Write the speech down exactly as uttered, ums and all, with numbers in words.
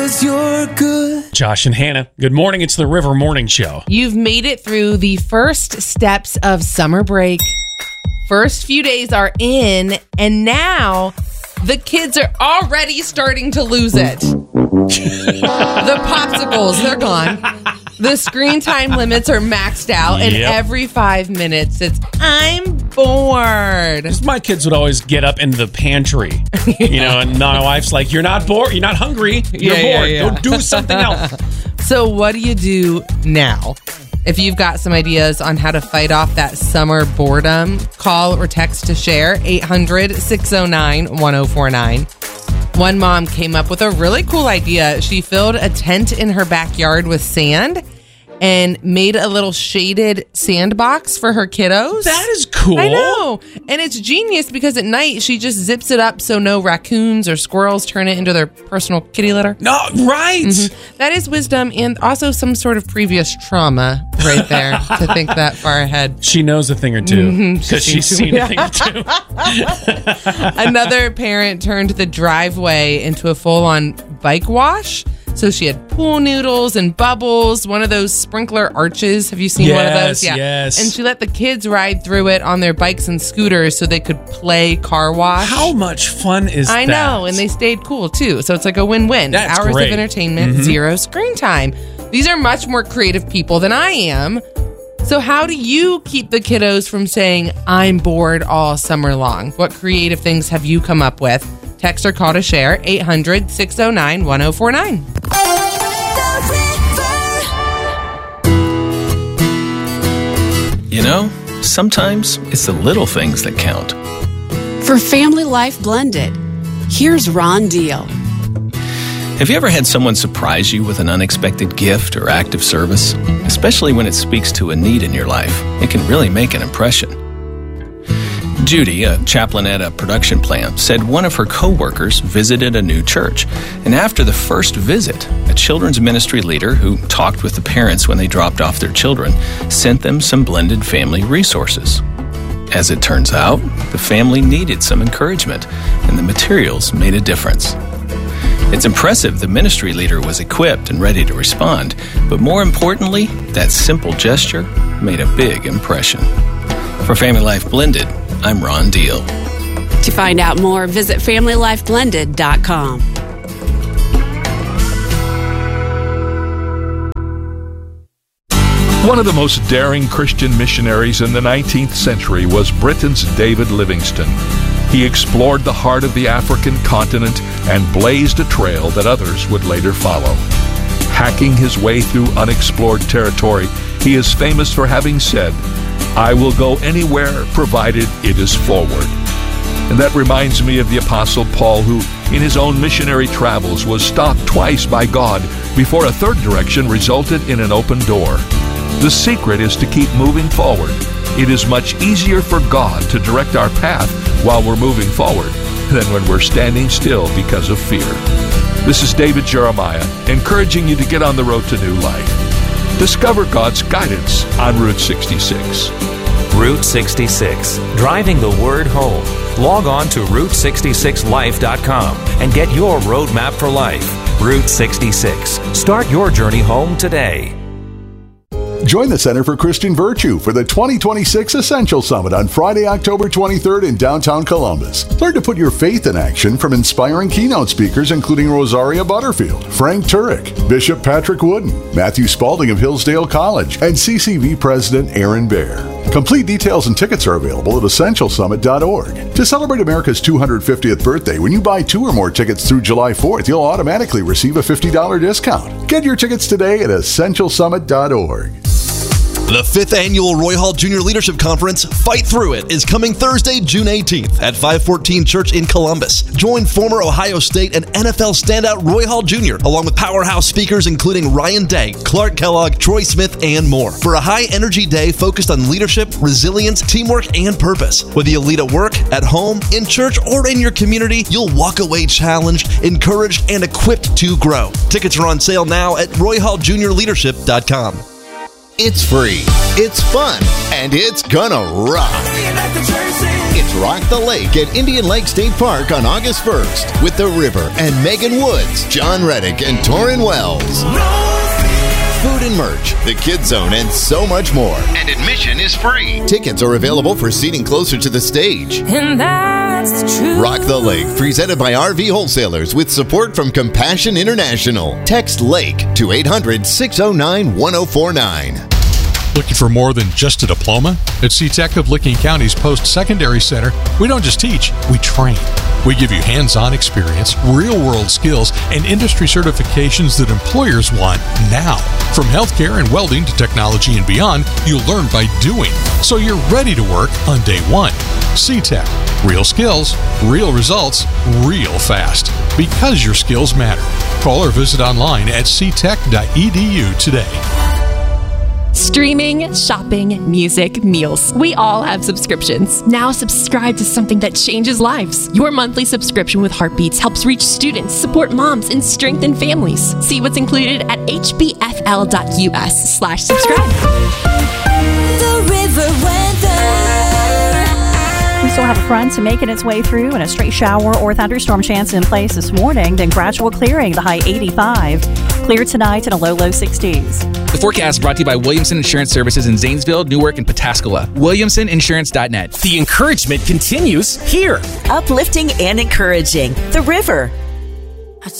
'cause you're good. Josh and Hannah, good morning. It's the River Morning Show. You've made it through the first steps of summer break. First few days are in, and now the kids are already starting to lose it. The popsicles, they're gone. The screen time limits are maxed out, and Yep. every five minutes it's, I'm bored. My kids would always get up in the pantry, you know, and my wife's like, you're not bored, you're not hungry, you're Yeah, yeah, bored, yeah. go do something else. So what do you do now? If you've got some ideas on how to fight off that summer boredom, call or text to share eight hundred, six oh nine, one oh four nine. One mom came up with a really cool idea. She filled a tent in her backyard with sand and made a little shaded sandbox for her kiddos. That is cool. I know. And it's genius because at night she just zips it up so no raccoons or squirrels turn it into their personal kitty litter. No, right. Mm-hmm. That is wisdom and also some sort of previous trauma right there to think that far ahead. She knows a thing or two Mhm, because she she's seems seen to. a thing or two. Another parent turned the driveway into a full-on bike wash. So she had pool noodles and bubbles, one of those sprinkler arches. Have you seen one of those? Yes, yes. And she let the kids ride through it on their bikes and scooters so they could play car wash. How much fun is I that? know, and they stayed cool too. So it's like a win-win. That's Hours great. of entertainment, Mhm. zero screen time. These are much more creative people than I am. So how do you keep the kiddos from saying, I'm bored all summer long? What creative things have you come up with? Text or call to share, eight hundred, six oh nine, one oh four nine. You know, sometimes it's the little things that count. For Family Life Blended, here's Ron Deal. Have you ever had someone surprise you with an unexpected gift or act of service? Especially when it speaks to a need in your life, it can really make an impression. Judy, a chaplain at a production plant, said one of her co-workers visited a new church. And after the first visit, a children's ministry leader who talked with the parents when they dropped off their children sent them some blended family resources. As it turns out, the family needed some encouragement, and the materials made a difference. It's impressive the ministry leader was equipped and ready to respond, but more importantly, that simple gesture made a big impression. For Family Life Blended, I'm Ron Deal. To find out more, visit family life blended dot com. One of the most daring Christian missionaries in the nineteenth century was Britain's David Livingstone. He explored the heart of the African continent and blazed a trail that others would later follow. Hacking his way through unexplored territory, he is famous for having said, "I will go anywhere provided it is forward." And that reminds me of the Apostle Paul, who, in his own missionary travels, was stopped twice by God before a third direction resulted in an open door. The secret is to keep moving forward. It is much easier for God to direct our path while we're moving forward than when we're standing still because of fear. This is David Jeremiah, encouraging you to get on the road to new life. Discover God's guidance on Route sixty-six. Route sixty-six, driving the word home. Log on to route sixty-six life dot com and get your roadmap for life. Route sixty-six. Start your journey home today. Join the Center for Christian Virtue for the twenty twenty-six Essential Summit on Friday, October twenty-third in downtown Columbus. Learn to put your faith in action from inspiring keynote speakers including Rosaria Butterfield, Frank Turek, Bishop Patrick Wooden, Matthew Spalding of Hillsdale College, and C C V President Aaron Baer. Complete details and tickets are available at essential summit dot org. To celebrate America's two hundred fiftieth birthday, when you buy two or more tickets through July fourth, you'll automatically receive a fifty dollars discount. Get your tickets today at essential summit dot org. The fifth annual Roy Hall Junior Leadership Conference, Fight Through It, is coming Thursday, June eighteenth at five fourteen Church in Columbus. Join former Ohio State and N F L standout Roy Hall Junior along with powerhouse speakers including Ryan Day, Clark Kellogg, Troy Smith, and more for a high-energy day focused on leadership, resilience, teamwork, and purpose. Whether you lead at work, at home, in church, or in your community, you'll walk away challenged, encouraged, and equipped to grow. Tickets are on sale now at roy hall junior leadership dot com. It's free, it's fun, and it's gonna rock. It's Rock the Lake at Indian Lake State Park on August first with The River and Megan Woods, John Reddick, and Torrin Wells. Food and merch, the Kids Zone, and so much more. And admission is free. Tickets are available for seating closer to the stage. And that's the truth. Rock the Lake, presented by R V Wholesalers with support from Compassion International. Text LAKE to eight hundred, six oh nine, one oh four nine. Looking for more than just a diploma? At C-Tech of Licking County's Post-Secondary Center, we don't just teach, we train. We give you hands-on experience, real-world skills, and industry certifications that employers want now. From healthcare and welding to technology and beyond, you'll learn by doing, so you're ready to work on day one. C-Tech. Real skills, real results, real fast. Because your skills matter. Call or visit online at c tech dot e d u today. Streaming, shopping, music, meals. We all have subscriptions. Now subscribe to something that changes lives. Your monthly subscription with Heartbeats helps reach students, support moms, and strengthen families. See what's included at h b f l dot u s slash subscribe. The River weather. We still have a front making its way through and a stray shower or thunderstorm chance in place this morning, then gradual clearing, the high eighty-five. Clear tonight and a low, low sixties. The forecast brought to you by Williamson Insurance Services in Zanesville, Newark, and Pataskala. Williamson Insurance dot net. The encouragement continues here. Uplifting and encouraging. The River.